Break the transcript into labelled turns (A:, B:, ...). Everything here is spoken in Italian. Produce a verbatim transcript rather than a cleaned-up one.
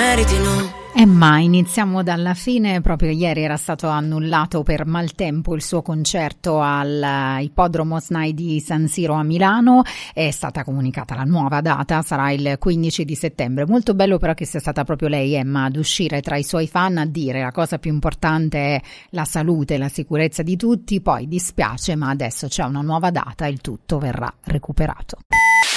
A: meriti, no?
B: Eh ma iniziamo dalla fine. Proprio ieri era stato annullato per maltempo il suo concerto al Ippodromo S N A I di San Siro a Milano. È stata comunicata la nuova data, sarà il quindici di settembre. Molto bello però che sia stata proprio lei, Emma, ad uscire tra i suoi fan a dire la cosa più importante è la salute, la sicurezza di tutti. Poi dispiace, ma adesso c'è una nuova data, il tutto verrà recuperato.